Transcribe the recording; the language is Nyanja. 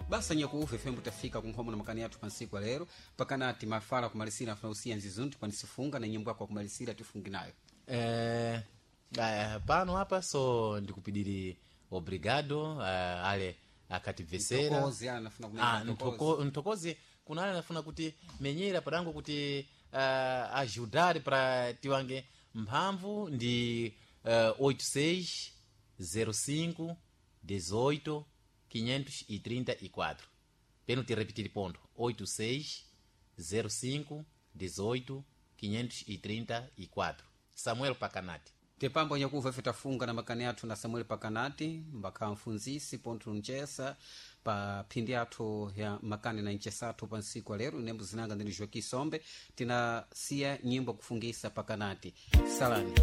basa nyakuuve fembo tafika kunkhombo na makani athu pansiku ya lero pakanati mafala kumalisira afuna usiya nzizunti panisifunga na nyimbo yako kumalisira tifungi nayo. Pano hapa so ndikupidiri obrigado ale akativesera ntokozi kuna ale nafuna kuti menyera padango kuti ajudar para tiwange mphamvu ndi 86 05 18 534 peno te repetir ponto 86 05 18 534 Samuel Pakanati. Tepambo nyakuva fitafunga na makani athu na Samuel Pakanati mbaka mfunzisi pontu nchesa pa phindi athu ya makani na nchesa athu pa nsiku ya lero inembo zinanga ndini Joaquim Sombe tina siya nyimbo kufungisa Pakanati salani.